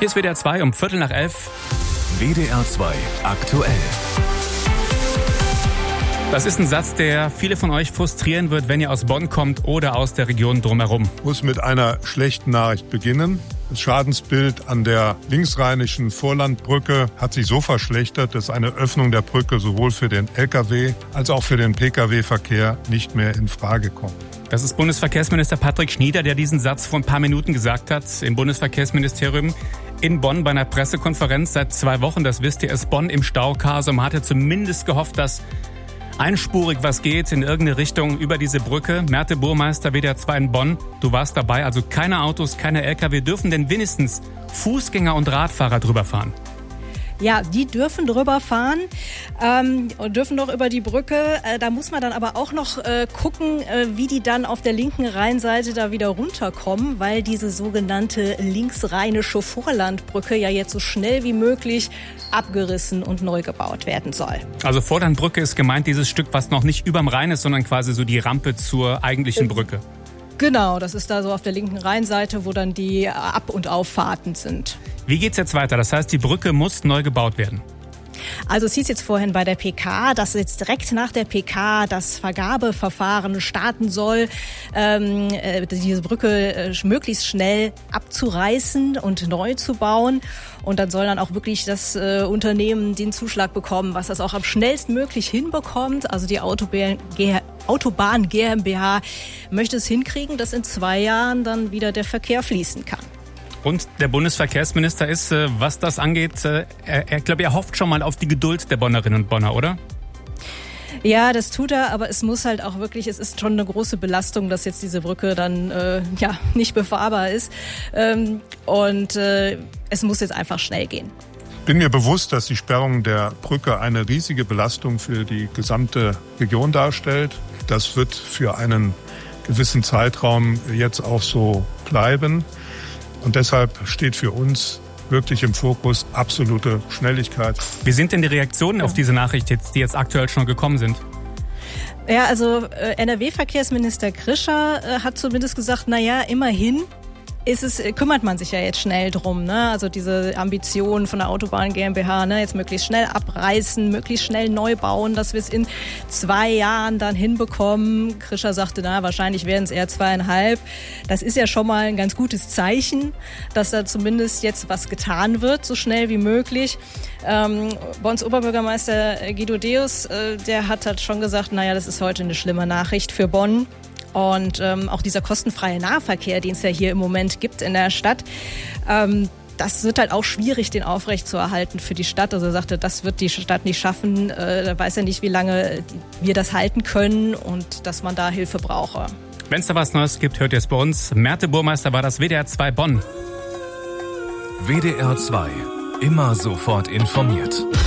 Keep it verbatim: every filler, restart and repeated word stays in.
Hier ist W D R zwei um Viertel nach elf. W D R zwei aktuell. Das ist ein Satz, der viele von euch frustrieren wird, wenn ihr aus Bonn kommt oder aus der Region drumherum. Ich muss mit einer schlechten Nachricht beginnen. Das Schadensbild an der linksrheinischen Vorlandbrücke hat sich so verschlechtert, dass eine Öffnung der Brücke sowohl für den L K W als auch für den P K W-Verkehr nicht mehr in Frage kommt. Das ist Bundesverkehrsminister Patrick Schnieder, der diesen Satz vor ein paar Minuten gesagt hat im Bundesverkehrsministerium in Bonn bei einer Pressekonferenz. Seit zwei Wochen, das wisst ihr, ist Bonn im Stauchaos. Man hatte zumindest gehofft, dass einspurig was geht in irgendeine Richtung über diese Brücke. Merte Burmeister, W D R zwei in Bonn, du warst dabei. Also keine Autos, keine L K W. Dürfen denn wenigstens Fußgänger und Radfahrer drüber fahren? Ja, die dürfen drüber fahren ähm, und dürfen doch über die Brücke. Äh, da muss man dann aber auch noch äh, gucken, äh, wie die dann auf der linken Rheinseite da wieder runterkommen, weil diese sogenannte linksrheinische Vorlandbrücke ja jetzt so schnell wie möglich abgerissen und neu gebaut werden soll. Also Vorlandbrücke ist gemeint dieses Stück, was noch nicht überm Rhein ist, sondern quasi so die Rampe zur eigentlichen Brücke. Genau, das ist da so auf der linken Rheinseite, wo dann die Ab- und Auffahrten sind. Wie geht's jetzt weiter? Das heißt, die Brücke muss neu gebaut werden. Also es hieß jetzt vorhin bei der P K, dass jetzt direkt nach der P K das Vergabeverfahren starten soll, ähm, äh, diese Brücke äh, möglichst schnell abzureißen und neu zu bauen. Und dann soll dann auch wirklich das äh, Unternehmen den Zuschlag bekommen, was das auch am schnellstmöglich hinbekommt. Also die Autobahn, G- Autobahn GmbH möchte es hinkriegen, dass in zwei Jahren dann wieder der Verkehr fließen kann. Und der Bundesverkehrsminister ist, was das angeht, er, er glaube, er hofft schon mal auf die Geduld der Bonnerinnen und Bonner, oder? Ja, das tut er, aber es muss halt auch wirklich, es ist schon eine große Belastung, dass jetzt diese Brücke dann äh, ja nicht befahrbar ist. Ähm, und äh, es muss jetzt einfach schnell gehen. Ich bin mir bewusst, dass die Sperrung der Brücke eine riesige Belastung für die gesamte Region darstellt. Das wird für einen gewissen Zeitraum jetzt auch so bleiben. Und deshalb steht für uns wirklich im Fokus absolute Schnelligkeit. Wie sind denn die Reaktionen auf diese Nachricht jetzt, die jetzt aktuell schon gekommen sind? Ja, also äh, N R W-Verkehrsminister Krischer äh, hat zumindest gesagt, na ja, immerhin ist es, kümmert man sich ja jetzt schnell drum, ne? Also diese Ambition von der Autobahn GmbH, ne? Jetzt möglichst schnell abreißen, möglichst schnell neu bauen, dass wir es in zwei Jahren dann hinbekommen. Krischer sagte, na, wahrscheinlich werden es eher zweieinhalb. Das ist ja schon mal ein ganz gutes Zeichen, dass da zumindest jetzt was getan wird, so schnell wie möglich. Ähm, Bonns Oberbürgermeister Guido Deus, äh, der hat halt schon gesagt, naja, das ist heute eine schlimme Nachricht für Bonn. Und ähm, auch dieser kostenfreie Nahverkehr, den es ja hier im Moment gibt in der Stadt, ähm, das wird halt auch schwierig, den aufrechtzuerhalten für die Stadt. Also er sagte, das wird die Stadt nicht schaffen. Äh, da weiß er nicht, wie lange wir das halten können und dass man da Hilfe brauche. Wenn es da was Neues gibt, hört ihr es bei uns. Merte Burmeister war das W D R zwei Bonn. W D R zwei. Immer sofort informiert.